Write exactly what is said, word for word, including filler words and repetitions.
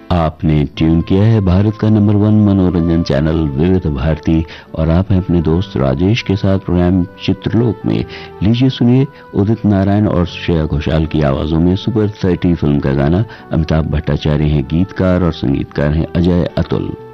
आपने ट्यून किया है भारत का नंबर वन मनोरंजन चैनल विविध भारती और आप हैं अपने दोस्त राजेश के साथ प्रोग्राम चित्रलोक में। लीजिए सुनिए उदित नारायण और श्रेया घोषाल की आवाजों में सुपर थर्टी फिल्म का गाना। अमिताभ भट्टाचार्य हैं गीतकार और संगीतकार हैं अजय अतुल।